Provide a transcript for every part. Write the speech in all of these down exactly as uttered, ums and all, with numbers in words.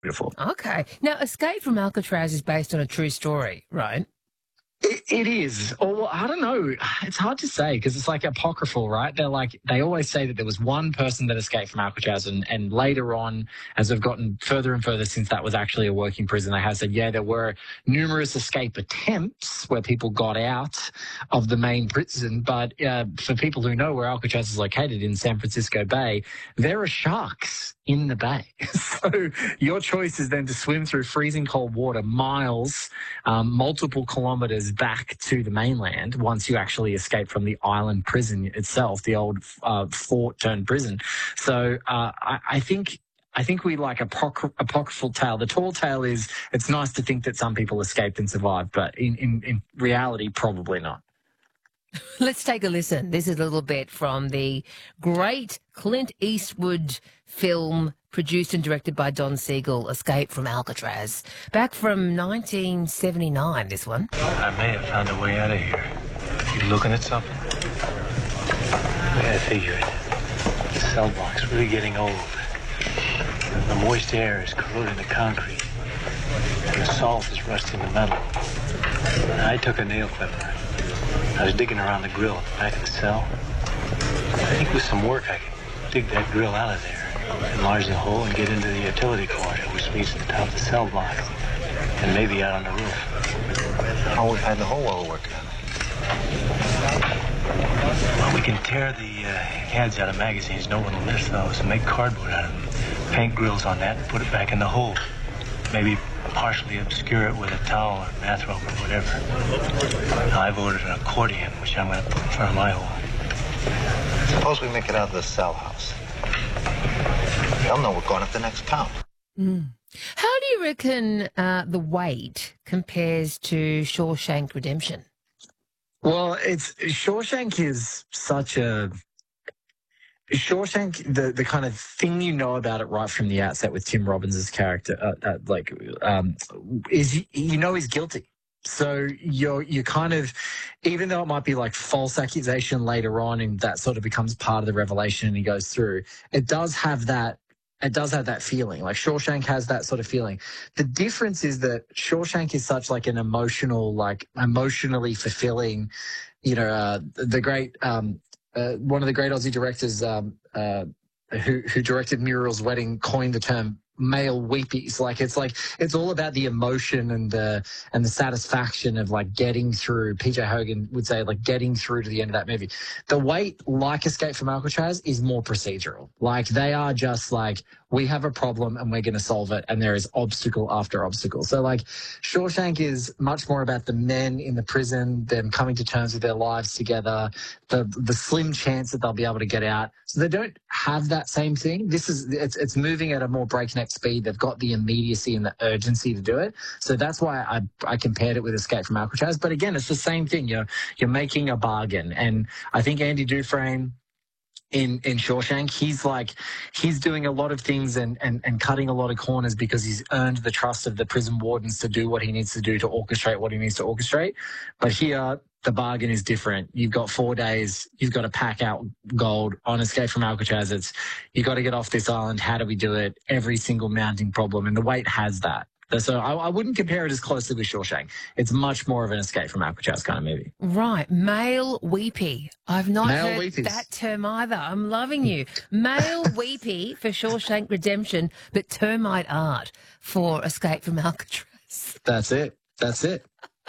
beautiful. Okay. Now, Escape from Alcatraz is based on a true story, right? It, it is. Or I don't know. It's hard to say because it's like apocryphal, right? They're like, they always say that there was one person that escaped from Alcatraz, and, and later on, as we've gotten further and further since that was actually a working prison, they have said, yeah, there were numerous escape attempts where people got out of the main prison. But uh, for people who know where Alcatraz is located in San Francisco Bay, there are sharks in the bay. So your choice is then to swim through freezing cold water miles, um, multiple kilometers back to the mainland once you actually escape from the island prison itself, the old uh, fort turned prison. So uh, I, I think I think we like a apocry- apocryphal tale. The tall tale is it's nice to think that some people escaped and survived, but in, in, in reality, probably not. Let's take a listen. This is a little bit from the great Clint Eastwood film produced and directed by Don Siegel, Escape from Alcatraz. Back from nineteen seventy-nine, this one. I may have found a way out of here. You looking at something? Yeah, I figured. The cell block's really getting old. The moist air is corroding the concrete. And the salt is rusting the metal. I took a nail clipper. I was digging around the grill at the back of the cell. I think with some work I could dig that grill out of there, enlarge the hole, and get into the utility corridor, which leads to the top of the cell block, and maybe out on the roof. Oh, we've had the hole while we're working on it. Well, we can tear the uh, heads out of magazines. No one will miss those, and make cardboard out of them. Paint grills on that and put it back in the hole. Maybe partially obscure it with a towel or bathrobe or whatever. I've ordered an accordion, which I'm going to put in front of my hole. Suppose we make it out of the cell house. They'll know we're going at the next count. Mm. How do you reckon uh, The Wait compares to Shawshank Redemption? Well, it's Shawshank is such a Shawshank, the, the kind of thing you know about it right from the outset with Tim Robbins' character, uh, uh, like, um, is you, you know he's guilty. So you're you kind of, even though it might be like false accusation later on, and that sort of becomes part of the revelation, and he goes through, it does have that. It does have that feeling. Like Shawshank has that sort of feeling. The difference is that Shawshank is such like an emotional, like emotionally fulfilling. You know, uh, the great. Um, Uh, one of the great Aussie directors um, uh, who, who directed Muriel's Wedding coined the term male weepies. Like it's like it's all about the emotion and the and the satisfaction of like getting through. P J Hogan would say like getting through to the end of that movie. The Wait, like Escape from Alcatraz, is more procedural. Like they are just like, we have a problem and we're going to solve it, and there is obstacle after obstacle. So like Shawshank is much more about the men in the prison, them coming to terms with their lives together, the the slim chance that they'll be able to get out. So they don't have that same thing. This is it's it's moving at a more breakneck speed. They've got the immediacy and the urgency to do it. So that's why I I compared it with Escape from Alcatraz. But again, it's the same thing. You're you're making a bargain, and I think Andy Dufresne in in Shawshank, he's like he's doing a lot of things and, and and cutting a lot of corners because he's earned the trust of the prison wardens to do what he needs to do to orchestrate what he needs to orchestrate. But here the bargain is different. You've got four days, you've got to pack out gold. On Escape from Alcatraz, it's you got to get off this island. How do we do it? Every single mounting problem, and The Wait has that. So I, I wouldn't compare it as closely with Shawshank. It's much more of an Escape from Alcatraz kind of movie. Right. Male weepy. I've not Male heard weepies. that term either. I'm loving you. Male weepy for Shawshank Redemption, but termite art for Escape from Alcatraz. That's it. That's it.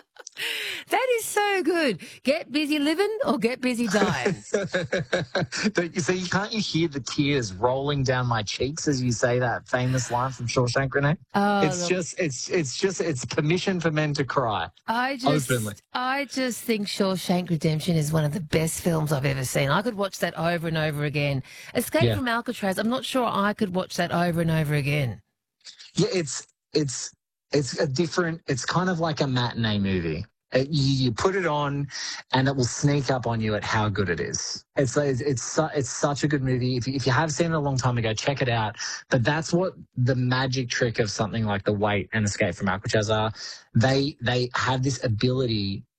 That is so good. Get busy living or get busy dying. But you see, can't you hear the tears rolling down my cheeks as you say that famous line from Shawshank, Renee? Oh, it's look. just, it's, it's just, it's permission for men to cry. I just, openly. I just think Shawshank Redemption is one of the best films I've ever seen. I could watch that over and over again. Escape Yeah. from Alcatraz, I'm not sure I could watch that over and over again. Yeah, it's, it's, it's a different. It's kind of like a matinee movie. It, you, you put it on, and it will sneak up on you at how good it is. It's it's it's, su- it's such a good movie. If you, if you have seen it a long time ago, check it out. But that's what the magic trick of something like The Wait and Escape from Alcatraz are. They they have this ability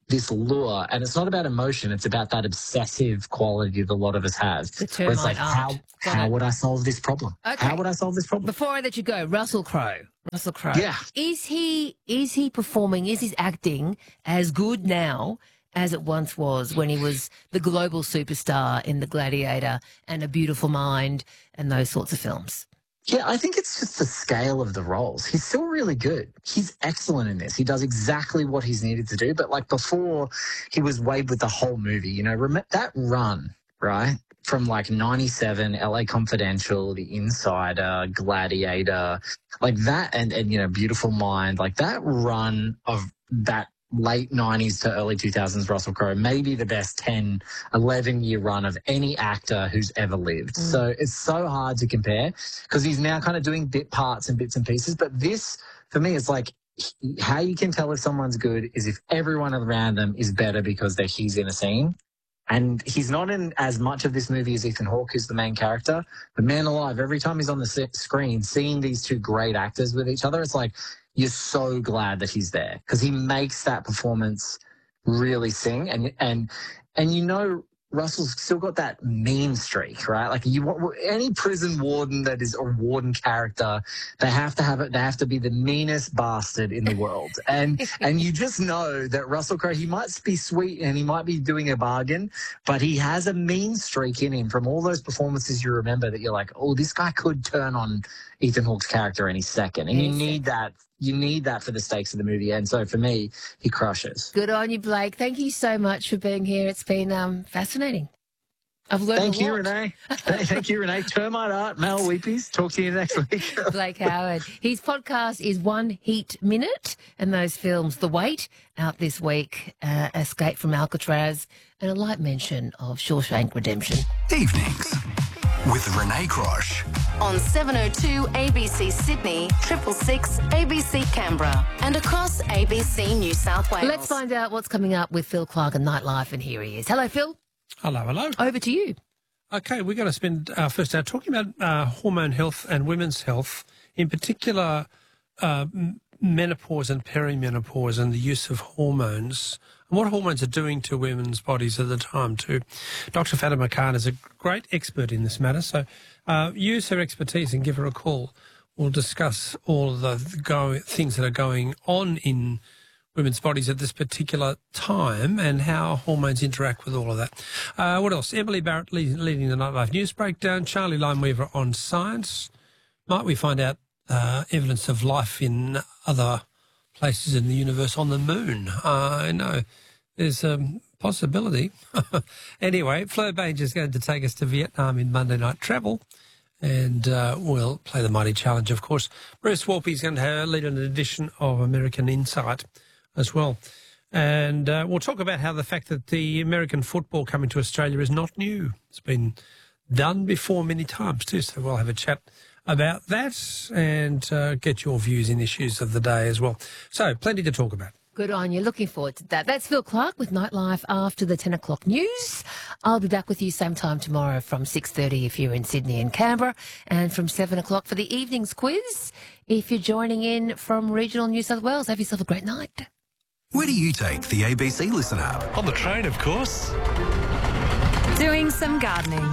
this lure, and it's not about emotion, it's about that obsessive quality that a lot of us have. The where it's termite like, art. how, Got how it. would I solve this problem? Okay. How would I solve this problem? Before I let you go, Russell Crowe. Russell Crowe. Yeah. Is he is he performing, is his acting as good now as it once was when he was the global superstar in The Gladiator and A Beautiful Mind and those sorts of films? Yeah, I think it's just the scale of the roles. He's still really good. He's excellent in this. He does exactly what he's needed to do. But like before, he was weighed with the whole movie. You know, rem- that run, right? From like ninety-seven, L A Confidential, The Insider, Gladiator, like that, and, and, you know, Beautiful Mind, like that run of that late nineties to early two thousands Russell Crowe may be the best ten, eleven year run of any actor who's ever lived. Mm. So it's so hard to compare because he's now kind of doing bit parts and bits and pieces. But this, for me, it's like how you can tell if someone's good is if everyone around them is better because they're he's in a scene. And he's not in as much of this movie as Ethan Hawke, who's the main character. But man alive, every time he's on the screen, seeing these two great actors with each other, it's like, you're so glad that he's there because he makes that performance really sing. And, and, and you know, Russell's still got that mean streak, right? Like you want any prison warden that is a warden character, they have to have it. They have to be the meanest bastard in the world. And, and you just know that Russell Crowe, he might be sweet and he might be doing a bargain, but he has a mean streak in him from all those performances you remember that you're like, oh, this guy could turn on Ethan Hawke's character any second. And you need that. You need that for the stakes of the movie. And so for me, he crushes. Good on you, Blake. Thank you so much for being here. It's been um, fascinating. I've learned Thank a you, lot. Renee. Thank you, Renee. Termite Art, Mel Weepies. Talk to you next week. Blake Howard. His podcast is One Heat Minute, and those films, The Wait, out this week, uh, Escape from Alcatraz, and a light mention of Shawshank Redemption. Evenings with Renee Crosh. On seven oh two A B C Sydney, triple six A B C Canberra, and across A B C New South Wales. Let's find out what's coming up with Phil Clark and Nightlife, and here he is. Hello, Phil. Hello, hello. Over to you. Okay, we're going to spend our first hour talking about uh, hormone health and women's health, in particular uh, menopause and perimenopause and the use of hormones and what hormones are doing to women's bodies at the time too. Doctor Fatima Khan is a great expert in this matter, so uh, use her expertise and give her a call. We'll discuss all the go- things that are going on in women's bodies at this particular time and how hormones interact with all of that. Uh, what else? Emily Barrett leading, leading the Nightlife News Breakdown. Charlie Limeweaver on science. Might we find out uh, evidence of life in other places in the universe on the moon? Uh, I know there's a possibility. Anyway, Flo Banger is going to take us to Vietnam in Monday Night Travel. And uh, we'll play the Mighty Challenge, of course. Bruce Warpy is going to have, lead an edition of American Insight as well. And uh, we'll talk about how the fact that the American football coming to Australia is not new. It's been done before many times too, so we'll have a chat about that and uh, get your views in issues of the day as well. So, plenty to talk about. Good on you. Looking forward to that. That's Phil Clark with Nightlife after the ten o'clock news. I'll be back with you same time tomorrow from six thirty if you're in Sydney and Canberra, and from seven o'clock for the evening's quiz if you're joining in from regional New South Wales. Have yourself a great night. Where do you take the A B C Listen app? On the train, of course. Doing some gardening.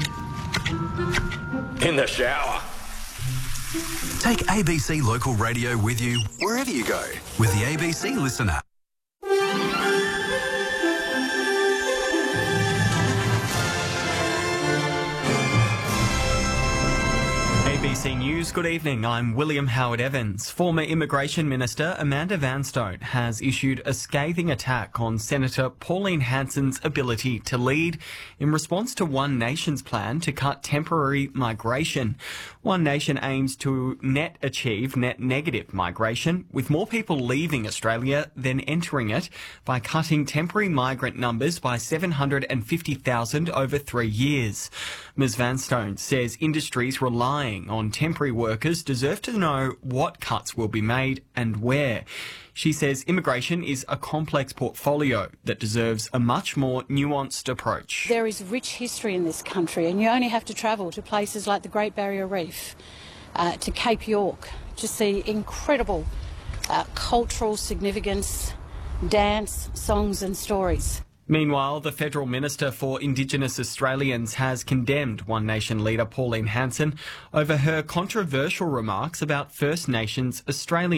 In the shower. Take A B C Local Radio with you wherever you go with the A B C Listen app. A B C News, good evening. I'm William Howard Evans. Former Immigration Minister Amanda Vanstone has issued a scathing attack on Senator Pauline Hanson's ability to lead in response to One Nation's plan to cut temporary migration. One Nation aims to net achieve net negative migration, with more people leaving Australia than entering it, by cutting temporary migrant numbers by seven hundred fifty thousand over three years. Miz Vanstone says industries relying on temporary workers deserve to know what cuts will be made and where. She says immigration is a complex portfolio that deserves a much more nuanced approach. There is rich history in this country, and you only have to travel to places like the Great Barrier Reef, uh, to Cape York, to see incredible uh, cultural significance, dance, songs and stories. Meanwhile, the Federal Minister for Indigenous Australians has condemned One Nation leader Pauline Hanson over her controversial remarks about First Nations Australians.